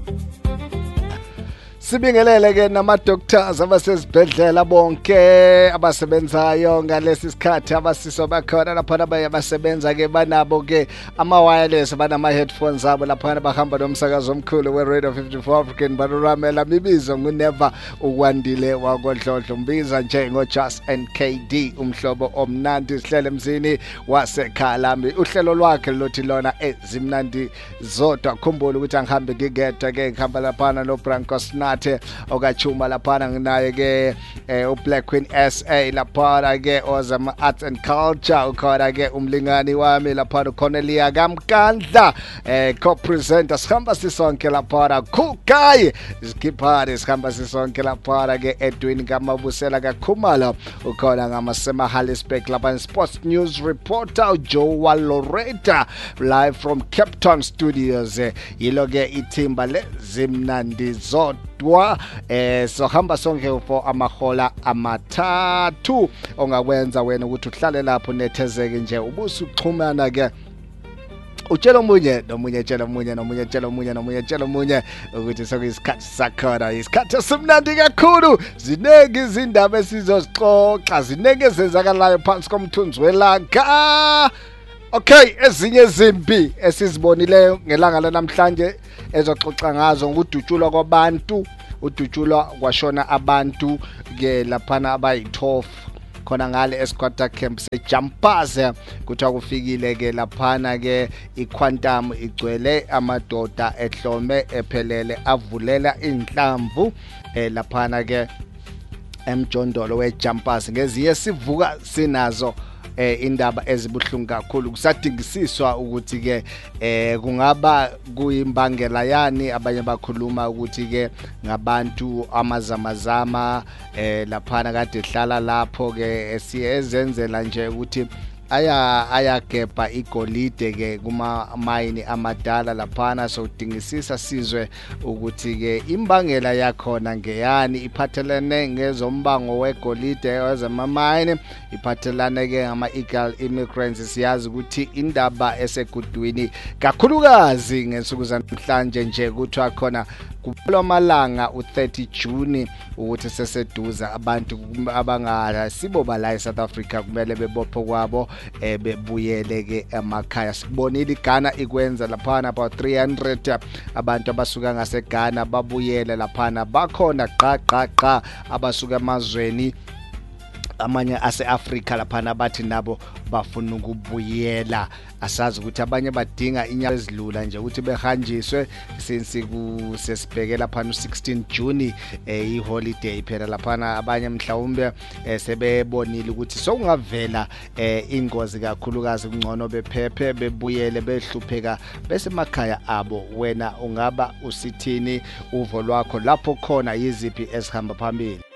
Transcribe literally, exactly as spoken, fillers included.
Sibingelele ke nama doctors abasezibhedlela bonke abasebenzayo ngalesi sikhathi abasiso bakhona lapha abasebenza ke banabo ke ama wireless banama headphones abo lapha bahamba nomsakazo omkhulu we Radio fifty-four African Baruramela mibizo nguNeva ukwandile wakodlodlo mbiza nje ngo Just N K D umhlobo omnandi sihlele emzini wasekhalami uhlelo lwakhe lothi lona ezimnandi zodwa khumbula ukuthi angihambe ngigedwa ke ngihamba lapha no Branko Snat okachuma laphana nginaye ke u Black Queen S A laphana ke ozama arts and culture ukhona ke umlingani wami laphana Cornelia Kamkandla eh co-presenter sihamba sisonke laphana Kukai isikhipari sihamba sisonke laphana ke Edwin Kamabusela kaKhumalo ukhona ngamasema Harrisburg lapha sports news reporter Joe Loretta live from Cape Town studios yilo ke ithimba lezimnandi zodwa Dwa eh sohamba sonke for amahola amathathu ongakwenza wena ukuthi uhlale lapho nethezeke nje ubusu uxhumana ke utshela omunye nomunye tshela omunye nomunye tshela omunye nomunye tshela omunye ukuthi sokuyisikhathi sakhona isikhathi esimnandi kakhulu zinenge izindaba esizozixoxa zinenge ezenzakalayo phansi komthunzi welanga. Okay, ezinye izimpi esizibonileyo ngelanga lanamhlanje ezoxoxa ngazo ngudutshulwa kwabantu, udutshulwa kwashona abantu ke laphana abayi-twelve khona ngale esquatter camp seJumpers kuthiwa kufikile ke laphana ke iQuantum igcwele amadoda ehlome ephelele avulela inhlamvu eh laphana ke emjondolo weJumpers ngeziye sivuka sinazo eh indaba ezibuhlungu kakhulu kusadingisiswa ukuthi ke eh kungaba kuyimbangela yani abanye bakhuluma ukuthi ke ngabantu amazamazama eh laphana kade hlala lapho ke siyezenzela nje ukuthi aya ayagebha igolide ke kuma mine amadala laphana sodingisisa sizwe ukuthi ke imbangela yakhona ngeyani iphathelene ngezombango wegolide wezama mine iphathelane ke ngama illegal immigrants siyazi ukuthi indaba esegudwini kakhulukazi ngesuku zanamhlanje nje kuthiwa khona kuphela amalanga u-thirty June ukuthi seseduza abantu abangala sibo bala eSouth Africa kumele bebopho kwabo eh bebuyele ke emakhaya. Sibonile iGhana ikwenza laphana about three hundred abantu abasuka ngaseGhana babuyele laphana bakhona qa qa qa abasuka emazweni amanye ase-Africa laphana bathi nabo bafuna ukubuyela. Asazi ukuthi abanye badinga inyanga ezilula nje ukuthi behanjiswe since kusesibheke laphana u-sixteen June eh iholiday phela laphana abanye mhlawumbe sebebonile ukuthi sokungavela eh ingozi kakhulukazi kungcono bephephe bebuyele behlupheka bese emakhaya abo. Wena ungaba usithini uvo lwakho lapho khona yiziphi ezihamba phambili?